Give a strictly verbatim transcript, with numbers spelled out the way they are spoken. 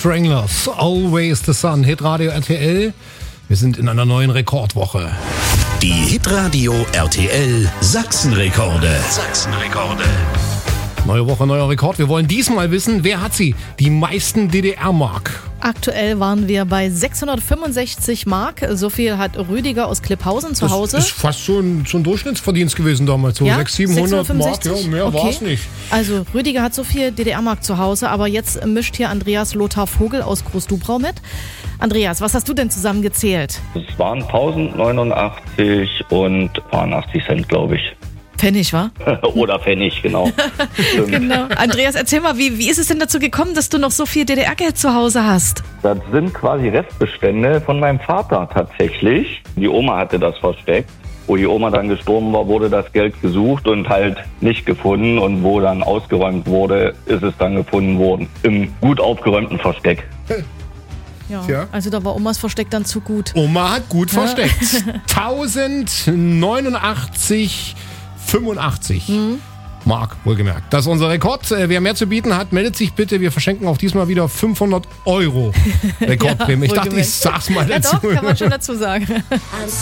Stranglers, Always the Sun, Hitradio R T L. Wir sind in einer neuen Rekordwoche. Die Hitradio R T L Sachsenrekorde. Sachsenrekorde. Neue Woche, neuer Rekord. Wir wollen diesmal wissen, wer hat sie? Die meisten D D R-Mark. Aktuell waren wir bei sechshundertfünfundsechzig Mark. So viel hat Rüdiger aus Klipphausen zu Hause. Das ist fast so ein, so ein Durchschnittsverdienst gewesen damals. So ja? sechshundert, siebenhundert Mark. Ja, mehr okay. war es nicht. Also Rüdiger hat so viel D D R-Mark zu Hause. Aber jetzt mischt hier Andreas Lothar Vogel aus Großdubrau mit. Andreas, was hast du denn zusammengezählt? Es waren tausendneunundachtzig und achtzig Cent, glaube ich. Pfennig, wa? Oder Pfennig, genau. Genau. Andreas, erzähl mal, wie, wie ist es denn dazu gekommen, dass du noch so viel D D R-Geld zu Hause hast? Das sind quasi Restbestände von meinem Vater tatsächlich. Die Oma hatte das versteckt. Wo die Oma dann gestorben war, wurde das Geld gesucht und halt nicht gefunden. Und wo dann ausgeräumt wurde, ist es dann gefunden worden. Im gut aufgeräumten Versteck. Ja, Tja. also da war Omas Versteck dann zu gut. Oma hat gut versteckt. tausendneunundachtzig fünfundachtzig mhm. Mark, wohlgemerkt. Das ist unser Rekord. Wer mehr zu bieten hat, meldet sich bitte. Wir verschenken auch diesmal wieder fünfhundert Euro Rekordprämie. Ja, ich dachte, ich sag's mal dazu. Ja doch, kann man schon dazu sagen.